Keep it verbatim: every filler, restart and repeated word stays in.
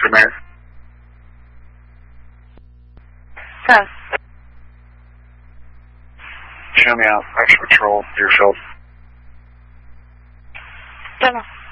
Premier. Ten. Show me out. Extra patrol, Deerfield. Ten.